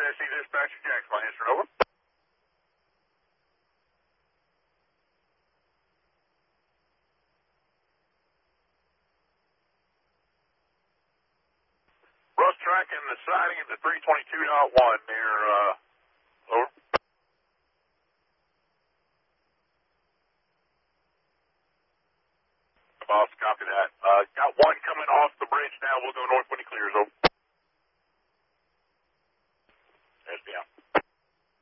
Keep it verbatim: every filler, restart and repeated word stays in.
Tennessee Dispatcher, Jackson, Lancaster, over. Rust tracking the sighting at the three twenty-two point one near, uh, over. Boss, copy that. Uh, got one coming off the bridge now. We'll go north when he clears, over.